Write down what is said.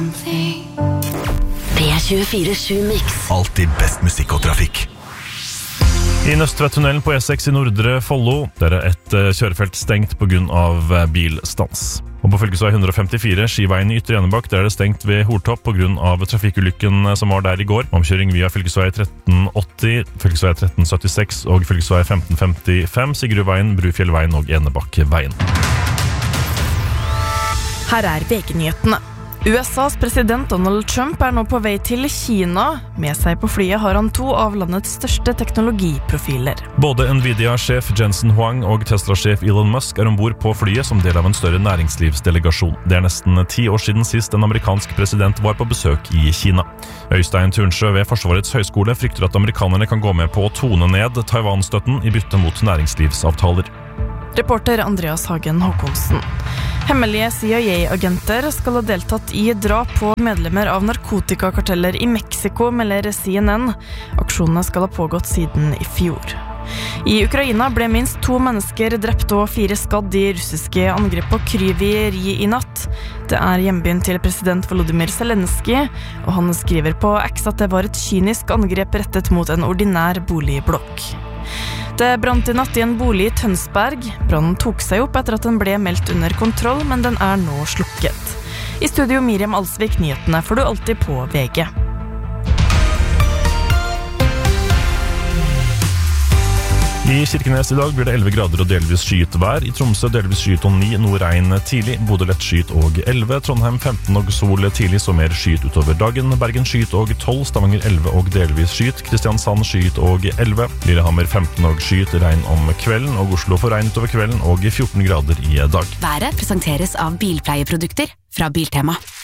P24/7 Mix. Alltid best musikk og trafikk. I Nøsttvetunnelen på E6 i Nordre Follo, der et kjørefelt stengt på grunn av bilstans. Og på fylkesvei 154, Skiveien i Ytre Enebakk, der er det stengt ved Hortopp på grunn av trafikkulykken som var der i går. Omkjøring via fylkesvei 1380, fylkesvei 1376 og fylkesvei 1555, Sigrudveien, Brufjellveien og Enebakkveien. Her er VG-nyhetene. USAs president Donald Trump er nå på vei til Kina. Med seg på flyet har han 2 av landets største teknologiprofiler. Både Nvidia-sjef Jensen Huang og Tesla-sjef Elon Musk er ombord på flyet som del av en større næringslivsdelegasjon. Det er nesten 10 år siden sist en amerikansk president var på besøk i Kina. Øystein Turnsjø ved Forsvarets høgskole frykter at amerikanerne kan gå med på å tone ned Taiwan-støtten i bytte mot næringslivsavtaler. Reporter Andreas Hagen Håkonsen. Hemmelige CIA-agenter skal ha deltatt i drap på medlemmer av narkotikakarteller i Mexico, melder CNN. Aksjonene skal ha pågått siden i fjor. I Ukraina ble minst 2 mennesker drept og 4 skadd i russiske angrep på Kryvyi i natt. Det er hjembyen til president Volodymyr Zelensky, og han skriver på X at det var et kynisk angrep rettet mot en ordinær boligblokk. Det brant i natt i en bolig i Tønsberg. Brannen tok seg opp etter at den ble meldt under kontroll, men den er nå slukket. I studio Miriam Alsvik, nyhetene får du alltid på VG. I Kirkenes i dag blir det 11 grader og delvis skyet vær. I Tromsø delvis skyet og 9, noe regn tidlig. Bodø lett skyet og 11. Trondheim 15 og sol tidlig, så mer skyet utover dagen. Bergen skyet og 12. Stavanger 11 og delvis skyet. Kristiansand skyet og 11. Lillehammer 15 og skyet, regn om kvelden. Og Oslo får regn utover kvelden og 14 grader i dag. Været presenteres av bilpleieprodukter fra Biltema.